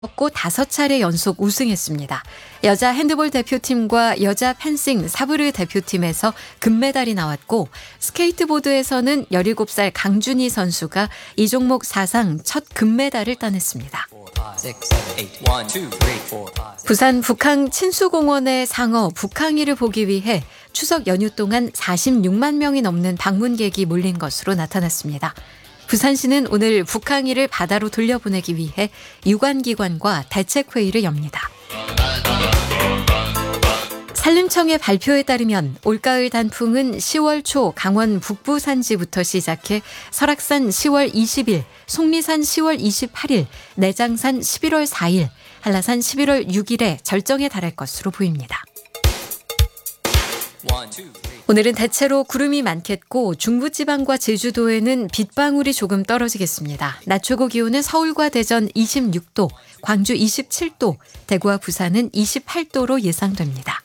고 5차례 연속 우승했습니다. 여자 핸드볼 대표팀과 여자 펜싱 사브르 대표팀에서 금메달이 나왔고 스케이트보드에서는 17살 강준희 선수가 이 종목 사상 첫 금메달을 따냈습니다. 부산 북항 친수공원의 상어 북항이를 보기 위해 추석 연휴 동안 46만 명이 넘는 방문객이 몰린 것으로 나타났습니다. 부산시는 오늘 북항이를 바다로 돌려보내기 위해 유관기관과 대책회의를 엽니다. 산림청의 발표에 따르면 올가을 단풍은 10월 초 강원 북부 산지부터 시작해 설악산 10월 20일, 속리산 10월 28일, 내장산 11월 4일, 한라산 11월 6일에 절정에 달할 것으로 보입니다. 오늘은 대체로 구름이 많겠고 중부지방과 제주도에는 빗방울이 조금 떨어지겠습니다. 낮 최고 기온은 서울과 대전 26도, 광주 27도, 대구와 부산은 28도로 예상됩니다.